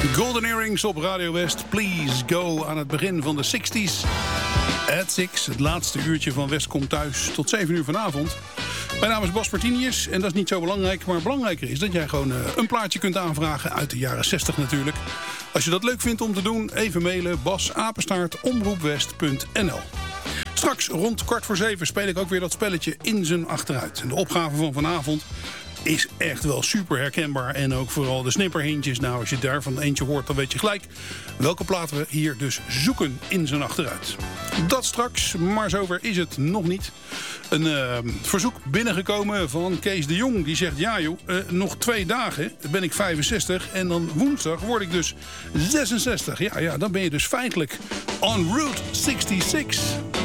Golden Earrings op Radio West. Please go aan het begin van de 60s. At 6, het laatste uurtje van West komt thuis. Tot 7 uur vanavond. Mijn naam is Bas Martinius en dat is niet zo belangrijk. Maar belangrijker is dat jij gewoon een plaatje kunt aanvragen. Uit de jaren 60 natuurlijk. Als je dat leuk vindt om te doen, even mailen. bas@omroepwest.nl. Straks rond 6:15 speel ik ook weer dat spelletje In zijn achteruit. En de opgave van vanavond is echt wel super herkenbaar. En ook vooral de snipperhintjes. Nou, als je daarvan eentje hoort, dan weet je gelijk welke platen we hier dus zoeken in zijn achteruit. Dat straks, maar zover is het nog niet. Een verzoek binnengekomen van Kees de Jong. Die zegt, ja joh, nog 2 dagen ben ik 65 en dan woensdag word ik dus 66. Ja, dan ben je dus feitelijk on Route 66.